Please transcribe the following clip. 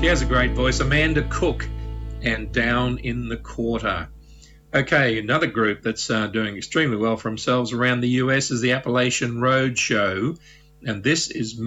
She has a great voice. Amanda Cook and Down in the Quarter. Okay, another group that's doing extremely well for themselves around the US is the Appalachian Road Show, and this is